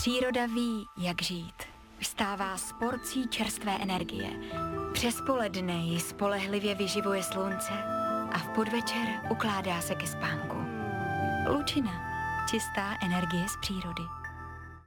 Příroda ví, jak žít. Vstává s porcí čerstvé energie. Přes poledne ji spolehlivě vyživuje slunce a v podvečer ukládá se ke spánku. Lučina. Čistá energie z přírody.